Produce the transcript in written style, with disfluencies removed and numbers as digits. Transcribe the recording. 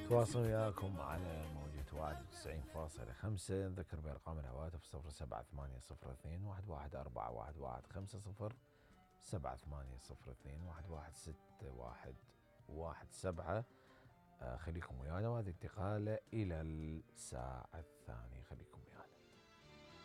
تواصل وياكم على موجة 91.5. نذكر بأرقام الهواتف 0780211415 0780211617. خليكم ويانا، وهذه انتقالة إلى الساعة الثانية. خليكم